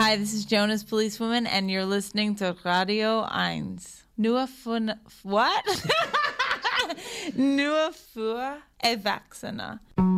Hi, this is Jonas Policewoman, and you're listening to Radio 1. Nur what? Nur für Erwachsene.